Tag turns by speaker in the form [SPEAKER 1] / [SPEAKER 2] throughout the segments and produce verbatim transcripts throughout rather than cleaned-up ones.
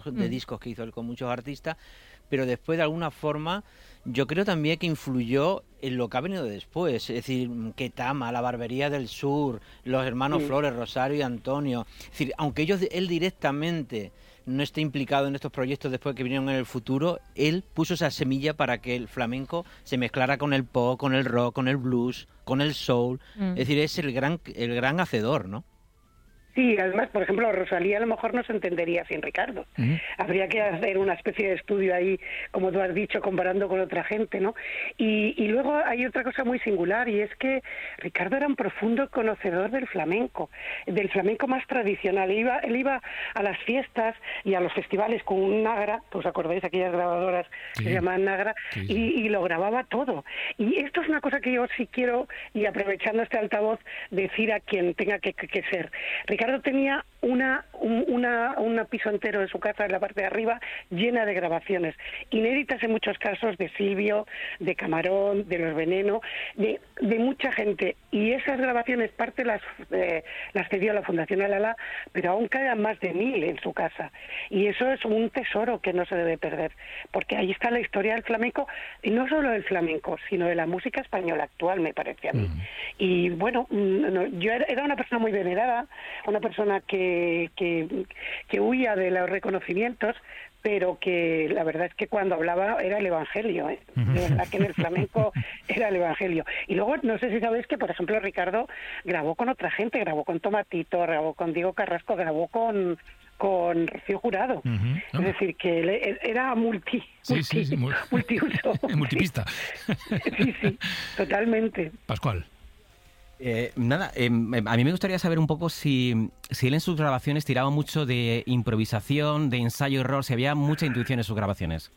[SPEAKER 1] de mm. discos que hizo él con muchos artistas, pero después de alguna forma yo creo también que influyó en lo que ha venido después, es decir, Ketama, La Barbería del Sur, los hermanos sí. Flores, Rosario y Antonio, es decir, aunque ellos él directamente no esté implicado en estos proyectos después que vinieron en el futuro, él puso esa semilla para que el flamenco se mezclara con el pop, con el rock, con el blues, con el soul, mm. es decir, es el gran el gran hacedor, ¿no?
[SPEAKER 2] Sí, además, por ejemplo, Rosalía a lo mejor no se entendería sin Ricardo. Uh-huh. Habría que hacer una especie de estudio ahí, como tú has dicho, comparando con otra gente, ¿no? Y, y luego hay otra cosa muy singular, y es que Ricardo era un profundo conocedor del flamenco, del flamenco más tradicional. Él iba, él iba a las fiestas y a los festivales con un Nagra, ¿os acordáis? Aquellas grabadoras sí. que se llamaban Nagra, sí, sí. Y, y lo grababa todo. Y esto es una cosa que yo sí quiero, y aprovechando este altavoz, decir a quien tenga que, que, que ser. Ricardo Ricardo tenía una, un una, una piso entero de su casa en la parte de arriba llena de grabaciones, inéditas en muchos casos, de Silvio, de Camarón, de Los Veneno, de, de mucha gente. Y esas grabaciones, parte las, eh, las cedió a la Fundación Alala, pero aún quedan más de mil en su casa. Y eso es un tesoro que no se debe perder, porque ahí está la historia del flamenco, y no solo del flamenco, sino de la música española actual, me parece a mí. Mm. Y bueno, no, yo era una persona muy venerada, una persona que, que, que huía de los reconocimientos, pero que la verdad es que cuando hablaba era el evangelio, ¿eh? De verdad que en el flamenco era el evangelio. Y luego, no sé si sabéis que, por ejemplo, Ricardo grabó con otra gente, grabó con Tomatito, grabó con Diego Carrasco, grabó con... con Rocío Jurado. Uh-huh. Es decir, que él era multi,
[SPEAKER 3] sí,
[SPEAKER 2] multi,
[SPEAKER 3] sí, sí, muy...
[SPEAKER 2] multiuso.
[SPEAKER 3] Multipista.
[SPEAKER 2] Sí, sí, totalmente.
[SPEAKER 3] Pascual.
[SPEAKER 4] Eh, nada, eh, a mí me gustaría saber un poco si, si él en sus grabaciones tiraba mucho de improvisación, de ensayo-error, si había mucha intuición en sus grabaciones.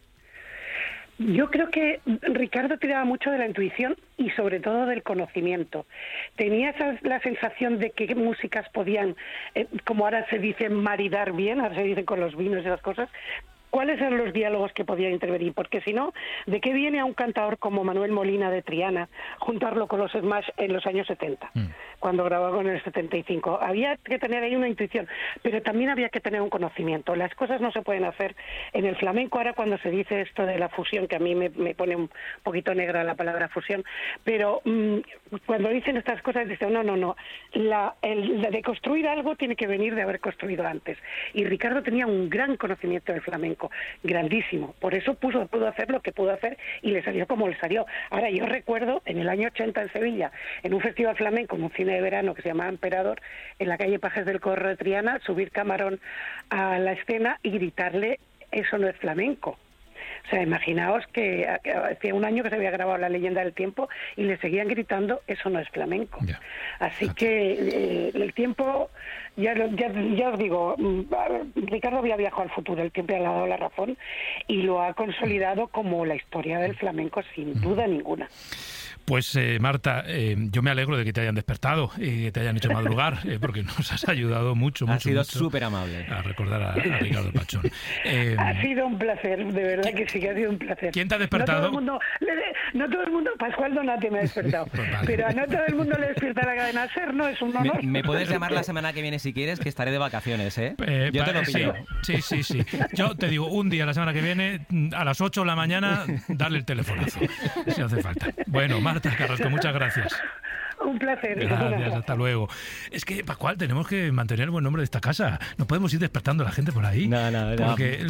[SPEAKER 2] Yo creo que Ricardo tiraba mucho de la intuición y sobre todo del conocimiento. Tenía esa, la sensación de que músicas podían, eh, como ahora se dice, maridar bien, ahora se dice con los vinos y esas cosas. ¿Cuáles eran los diálogos que podían intervenir? Porque si no, ¿de qué viene a un cantador como Manuel Molina de Triana juntarlo con los Smash en los años setenta, mm. cuando grababan en el setenta y cinco? Había que tener ahí una intuición, pero también había que tener un conocimiento. Las cosas no se pueden hacer en el flamenco. Ahora cuando se dice esto de la fusión, que a mí me, me pone un poquito negra la palabra fusión, pero mmm, cuando dicen estas cosas dicen, no, no, no, la, el, la de construir algo tiene que venir de haber construido antes. Y Ricardo tenía un gran conocimiento del flamenco, grandísimo, por eso puso, pudo hacer lo que pudo hacer y le salió como le salió. Ahora, yo recuerdo en el año ochenta en Sevilla, en un festival flamenco, en un cine de verano que se llamaba Emperador, en la calle Pajes del Corro de Triana, subir Camarón a la escena y gritarle, eso no es flamenco. O sea, imaginaos que hacía un año que se había grabado La Leyenda del Tiempo y le seguían gritando, eso no es flamenco. Yeah. Así okay. que eh, el tiempo, ya, ya, ya os digo, Ricardo había viajado al futuro, el tiempo le ha dado la razón y lo ha consolidado como la historia del flamenco sin duda ninguna.
[SPEAKER 3] Pues eh, Marta, eh, yo me alegro de que te hayan despertado y que te hayan hecho madrugar, eh, porque nos has ayudado mucho, mucho.
[SPEAKER 4] Ha sido
[SPEAKER 3] mucho
[SPEAKER 4] súper amable.
[SPEAKER 3] A recordar a, a Ricardo Pachón.
[SPEAKER 2] Eh, ha sido un placer, de verdad que sí que ha sido un placer.
[SPEAKER 3] ¿Quién te ha despertado?
[SPEAKER 2] No todo el mundo, no todo el mundo Pascual Donate me ha despertado, pues vale. Pero a no todo el mundo le despierta la cadena SER, ¿no? Es un honor.
[SPEAKER 4] Me, me puedes llamar la semana que viene si quieres, que estaré de vacaciones, ¿eh? eh yo te lo pido.
[SPEAKER 3] Sí, sí, sí, sí. Yo te digo, un día la semana que viene, a las ocho de la mañana, darle el telefonazo, si hace falta. Bueno, Marta Carrasco, muchas gracias. Gracias.
[SPEAKER 2] Un placer.
[SPEAKER 3] Gracias, hasta luego. Es que, Pascual, tenemos que mantener el buen nombre de esta casa. No podemos ir despertando a la gente por ahí.
[SPEAKER 4] No, no, no.
[SPEAKER 3] Porque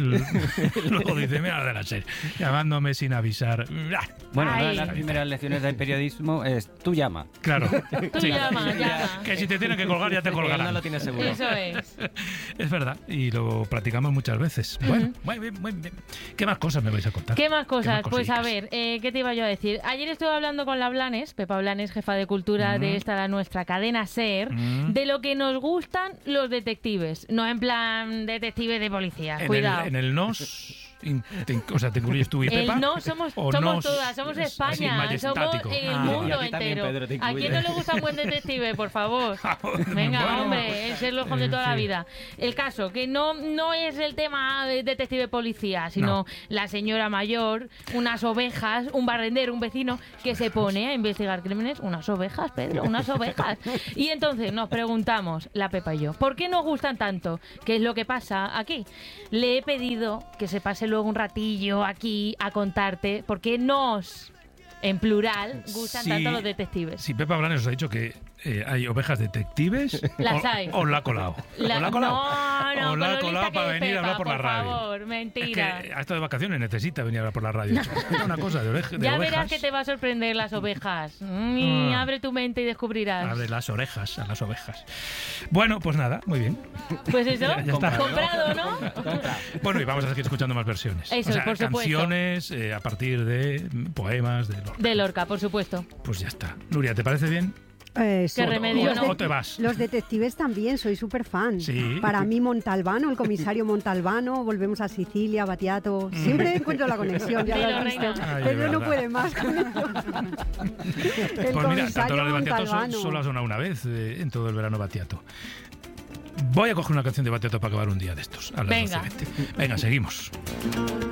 [SPEAKER 3] luego dice, mira, de la serie, llamándome sin avisar.
[SPEAKER 5] Bueno, una de las primeras lecciones del periodismo es tú llama.
[SPEAKER 3] Claro.
[SPEAKER 6] Tú sí, llama, llama.
[SPEAKER 3] Que si te tienen que colgar, ya te colgarán.
[SPEAKER 4] No lo tienes seguro.
[SPEAKER 6] Eso es.
[SPEAKER 3] Es verdad, y lo practicamos muchas veces. Uh-huh. Bueno, muy bien, muy bien. ¿Qué más cosas me vais a contar?
[SPEAKER 6] ¿Qué más cosas? ¿Qué más pues a ver, eh, ¿qué te iba yo a decir? Ayer estuve hablando con la Blanes, Pepa Blanes, jefa de cultura mm. de esta, la nuestra cadena SER, mm. de lo que nos gustan los detectives. No en plan detectives de policía,
[SPEAKER 3] en
[SPEAKER 6] cuidado.
[SPEAKER 3] El, en el nos... Te, o sea, ¿te incluyes tú y Pepa?
[SPEAKER 6] El no somos, somos
[SPEAKER 3] no,
[SPEAKER 6] todas, somos España, somos el
[SPEAKER 4] ah,
[SPEAKER 6] mundo
[SPEAKER 4] también,
[SPEAKER 6] entero.
[SPEAKER 4] Pedro,
[SPEAKER 6] ¿A quién no le gusta un buen detective, por favor? Venga,
[SPEAKER 3] bueno,
[SPEAKER 6] hombre, es el ojo de toda la vida. El caso, que no, no es el tema de detective policía, sino no. la señora mayor, unas ovejas, un barrendero, un vecino, que se pone a investigar crímenes. Unas ovejas, Pedro, unas ovejas. Y entonces nos preguntamos, la Pepa y yo, ¿por qué nos gustan tanto? ¿Qué es lo que pasa aquí? Le he pedido que se pase luego un ratillo aquí a contarte por qué nos, en plural, gustan
[SPEAKER 3] sí,
[SPEAKER 6] tanto los detectives.
[SPEAKER 3] Sí, Pepa Blanes os ha dicho que eh, hay ovejas detectives.
[SPEAKER 6] Las
[SPEAKER 3] o,
[SPEAKER 6] hay.
[SPEAKER 3] O la ha colado.
[SPEAKER 6] La,
[SPEAKER 3] o la ha colado.
[SPEAKER 6] No, no,
[SPEAKER 3] o la ha colado para venir
[SPEAKER 6] Pepa,
[SPEAKER 3] a hablar por,
[SPEAKER 6] por
[SPEAKER 3] la radio.
[SPEAKER 6] Por favor, mentira.
[SPEAKER 3] Es que ha estado de vacaciones, necesita venir a hablar por la radio. Es una cosa de, oreja, de
[SPEAKER 6] ya
[SPEAKER 3] ovejas.
[SPEAKER 6] verás que te va a sorprender las ovejas. Mm, ah. Abre tu mente y descubrirás.
[SPEAKER 3] Abre las orejas a las ovejas. Bueno, pues nada, muy bien.
[SPEAKER 6] Pues eso,
[SPEAKER 3] ya, ya está.
[SPEAKER 6] comprado, ¿no?
[SPEAKER 3] Bueno, y vamos a seguir escuchando más versiones.
[SPEAKER 6] Eso,
[SPEAKER 3] o sea,
[SPEAKER 6] por supuesto.
[SPEAKER 3] Canciones eh, a partir de poemas de Lorca.
[SPEAKER 6] De Lorca, por supuesto.
[SPEAKER 3] Pues ya está. Nuria, ¿te parece bien?
[SPEAKER 7] Eh,
[SPEAKER 6] ¿Qué remedio,
[SPEAKER 7] no?
[SPEAKER 3] ¿O te vas?
[SPEAKER 7] Los detectives también, soy súper fan.
[SPEAKER 3] Sí.
[SPEAKER 7] Para mí Montalbano, el comisario Montalbano, volvemos a Sicilia, Battiato, siempre encuentro la conexión, ya lo has visto.
[SPEAKER 3] Ay,
[SPEAKER 7] Pedro no puede más con ello. El
[SPEAKER 3] pues mira, tanto la de Battiato
[SPEAKER 7] Montalbano.
[SPEAKER 3] solo ha sonado una vez eh, en todo el verano Battiato. Voy a coger una canción de Battiato para acabar un día de estos. A las
[SPEAKER 6] Venga.
[SPEAKER 3] doce y veinte. Venga, seguimos.